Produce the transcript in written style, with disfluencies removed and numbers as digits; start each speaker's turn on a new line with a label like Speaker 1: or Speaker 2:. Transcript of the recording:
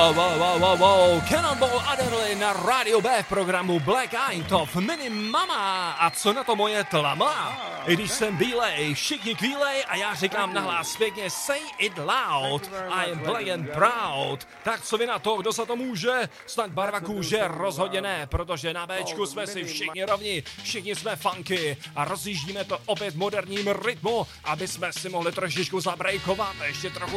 Speaker 1: Wow. Cannonball Adderley na rádiu B v programu Black Einthoff, Mini Mama. A co na to moje tlama? I když jsem bílej, všichni kvílej a já říkám nahlas pěkně say it loud. I am black and proud. Tak co vy na to, kdo za to může? Snad barva kůže rozhodně ne, protože na Bčku jsme si všichni rovni, všichni jsme funky a rozjíždíme to opět v moderním rytmu, aby jsme si mohli trošičku zabrejkovat, ještě trochu